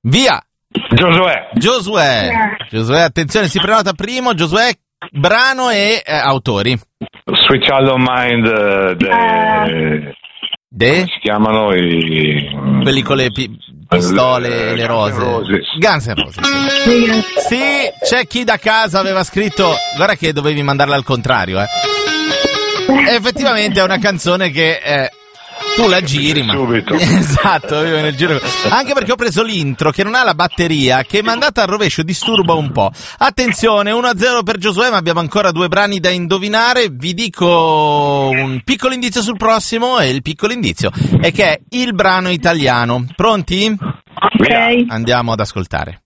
Via! Giosuè, attenzione, si prenota primo. Giosuè, brano e autori. Sweet Child of Mind come si chiamano quelli con le pistole e le rose? Guns N' Roses. Sì, c'è chi da casa aveva scritto, guarda che dovevi mandarla al contrario, effettivamente è una canzone che tu la giri, ma subito. Esatto, nel giro. Anche perché ho preso l'intro che non ha la batteria, che mandata al rovescio disturba un po'. Attenzione, 1-0 per Giosuè, ma abbiamo ancora 2 brani da indovinare. Vi dico un piccolo indizio sul prossimo, e il piccolo indizio è che è il brano italiano. Pronti? Ok. Andiamo ad ascoltare.